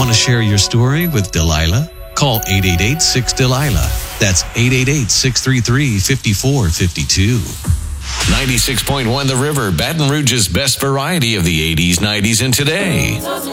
Want to share your story with Delilah? Call 888-6-DELILAH. That's 888-633-5452. 96.1 The River, Baton Rouge's best variety of the 80s, 90s, and today.